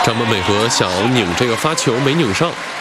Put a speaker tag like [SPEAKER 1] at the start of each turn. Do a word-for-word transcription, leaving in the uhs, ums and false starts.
[SPEAKER 1] 张本美和想要拧这个发球没拧上，